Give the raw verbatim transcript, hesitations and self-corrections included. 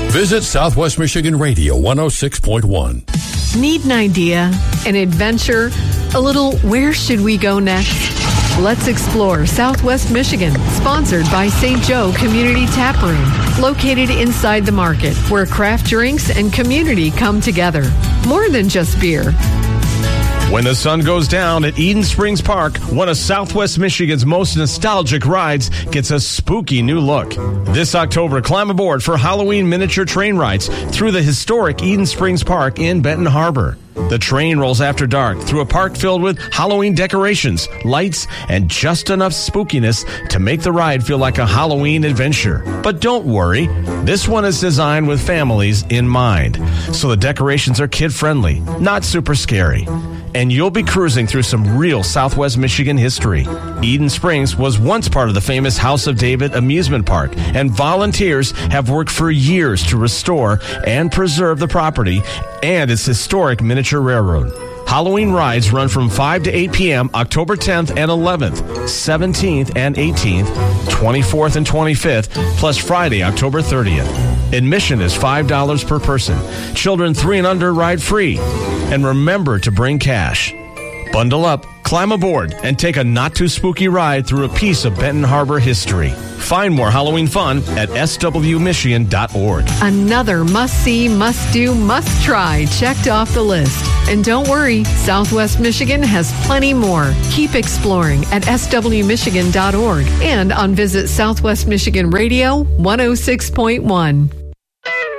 Visit Southwest Michigan Radio one oh six point one. Need an idea, an adventure, a little where should we go next? Let's explore Southwest Michigan, sponsored by Saint Joe Community Tap Room, located inside the market, where craft drinks and community come together. More than just beer. When the sun goes down at Eden Springs Park, one of Southwest Michigan's most nostalgic rides gets a spooky new look. This October, climb aboard for Halloween miniature train rides through the historic Eden Springs Park in Benton Harbor. The train rolls after dark through a park filled with Halloween decorations, lights, and just enough spookiness to make the ride feel like a Halloween adventure. But don't worry, this one is designed with families in mind, so the decorations are kid-friendly, not super scary. And you'll be cruising through some real Southwest Michigan history. Eden Springs was once part of the famous House of David amusement park, and volunteers have worked for years to restore and preserve the property and its historic miniature railroad. Halloween rides run from five to eight p.m. October tenth and eleventh, seventeenth and eighteenth, twenty-fourth and twenty-fifth, plus Friday, October thirtieth. Admission is five dollars per person. Children three and under ride free. And remember to bring cash. Bundle up, climb aboard, and take a not-too-spooky ride through a piece of Benton Harbor history. Find more Halloween fun at s w michigan dot org. Another must-see, must-do, must-try checked off the list. And don't worry, Southwest Michigan has plenty more. Keep exploring at s w michigan dot org and on Visit Southwest Michigan Radio one oh six point one.